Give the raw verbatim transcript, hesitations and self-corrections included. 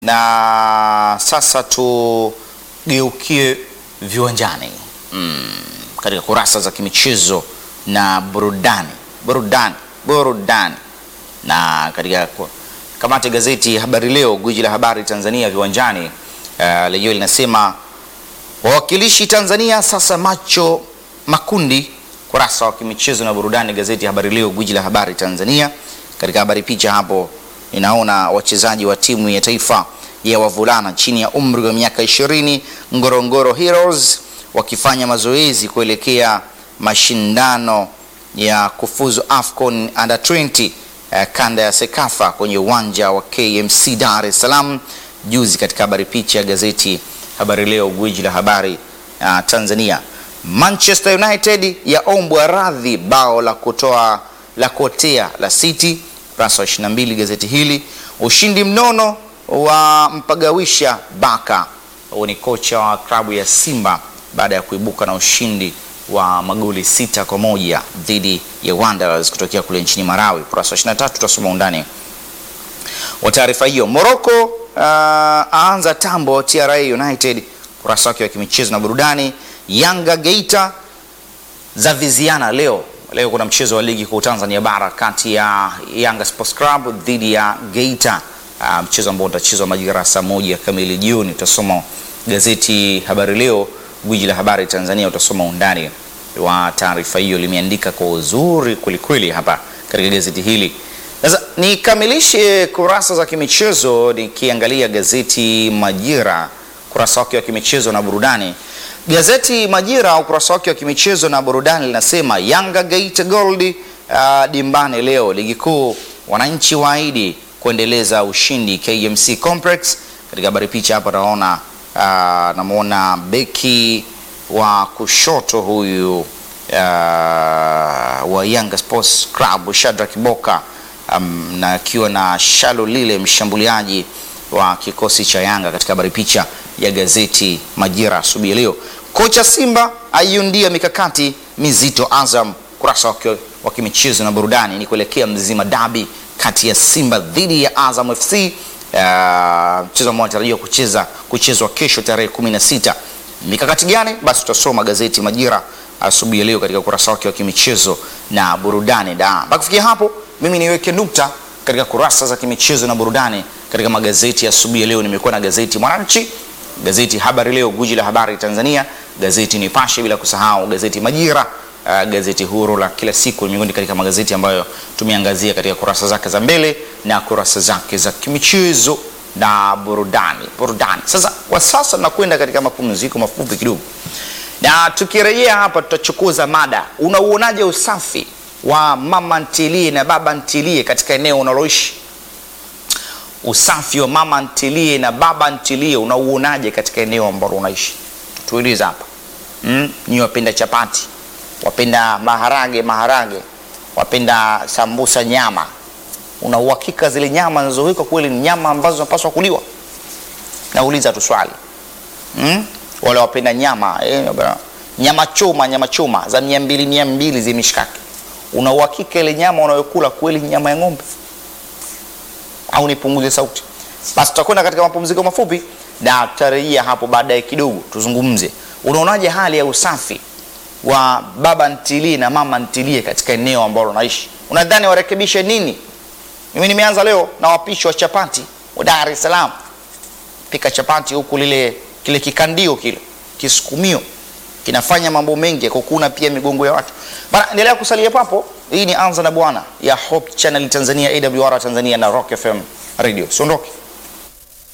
Na sasa tugeukie viwanjani mm, katika kurasa za kimichezo na burudani burudani burudani. Na katika kamati gazeti Habari Leo, gwiji la habari Tanzania viwanjani, uh, leo linasema wawakilishi Tanzania sasa macho makundi. Kurasa wa kimichezo na burudani, gazeti Habari Leo, gwiji la habari Tanzania. Katika habari picha hapo ninaona wachezaji wa timu ya taifa ya wavulana chini ya umri wa miaka ishirini Ngorongoro Heroes wakifanya mazoezi kuelekea mashindano ya kufuzu AFCON Under ishirini uh, kanda ya Sekafa kwenye uwanja wa K M C Dar es Salaam juzi. Katika habari picha ya gazeti Habari Leo, gwiji la habari uh, Tanzania. Manchester United ya ombwa radhi bao la kutoa la kotea la City, kurasa wa ishirini na mbili gazeti hili. Ushindi mnono wa mpagawisha Baka, huo ni kocha wa klabu ya Simba baada ya kuibuka na ushindi wa magoli sita kwa moja dhidi ya Wanderers kutokea kule nchini Malawi. Kurasa wa ishirini na tatu tutasoma undani wa taarifa hiyo. Morocco uh, aanza tambo T R A United, kurasa wake wa kimichezo na burudani. Yanga Geita za viziana leo. Leo kuna mchezo wa ligi kuu Tanzania bara kati ya Yanga Sports Club dhidi ya Geita. Uh, mchezo ambao utachezwa majira saa moja kamili jioni. Utasoma gazeti Habari Leo, gwiji la habari Tanzania, utasoma undani wa taarifa hiyo, limeandika kwa uzuri kwelikweli hapa katika gazeti hili. Sasa nikamilishe kurasa za kimichezo nikiangalia gazeti Majira, kurasa wake wa kimichezo na burudani. Gazeti Majira ukurasa wake wa kimichezo na burudani linasema Yanga Geita Gold uh, dimbani leo ligi kuu, wananchi waahidi kuendeleza ushindi K M C Complex. Katika habari picha hapa naona uh, namuona beki wa kushoto huyu uh, wa Yanga Sports Club Shadrack Boka, um, na akiwa na Shalo Lile mshambuliaji wa kikosi cha Yanga. Katika habari picha ya gazeti Majira asubuhi leo. Kocha Simba ayundia mikakati mizito Azam, kurasa wake wa kimichezo na burudani ni kuelekea mzima dabi kati ya Simba dhidi ya Azam F C, uh, mchezo ambao unatarajiwa kucheza kuchezwa kesho tarehe kumi na sita. Mikakati gani? Basi tutasoma gazeti Majira asubuhi leo katika kurasa wake wa kimichezo na burudani. Da, mpaka kufikia hapo mimi niweke nukta katika kurasa za kimichezo na burudani katika magazeti ya asubuhi leo. Nimekuwa na gazeti Mwananchi, gazeti Habari Leo, gwiji la habari Tanzania, gazeti Nipashe, bila kusahau gazeti Majira, uh, gazeti huru la kila siku, miongoni katika magazeti ambayo tumeangazia katika kurasa zake za mbele na kurasa zake za kimichezo na burudani burudani. Sasa kwa sasa nakwenda katika mapumziko mafupi kidogo, na tukirejea hapa tutachukuza mada, unauonaje usafi wa mama ntilie na baba ntilie katika eneo unaloishi? Usafi wa mama ntilie na baba ntilie unauonaje katika eneo ambalo unaishi? Tuulize hapa. Mm, ni wapenda chapati, wapenda maharage maharage, wapenda sambusa nyama. Una uhakika zile nyama zinazowekwa kweli ni nyama ambazo zinapaswa kuliwa? Nauliza tu swali. Mm? Wale wapenda nyama, eh, nyama choma nyama choma za mia mbili mia mbili zimishikaki. Una uhakika ile nyama unayokula kweli nyama ya ng'ombe? Au nipunguze sauti? Basi tutakwenda katika mapumziko mafupi na tutarejea hapo baadaye kidogo tuzungumze. Unaonaje hali ya usafi wa baba ntilie na mama ntilie katika eneo ambalo unaishi? Unadhani warekebishe nini? Mimi nimeanza leo na wapishi wa chapati wa Dar es Salaam. Pika chapati huku, lile kile kikandio kile kisukumio kinafanya mambo mengi ya kukuna pia migongo ya watu. Bana, endelea kusalia papo. Hii ni Anza na Bwana ya Hope Channel Tanzania, A W R Tanzania na Rock F M Radio. Siondoke.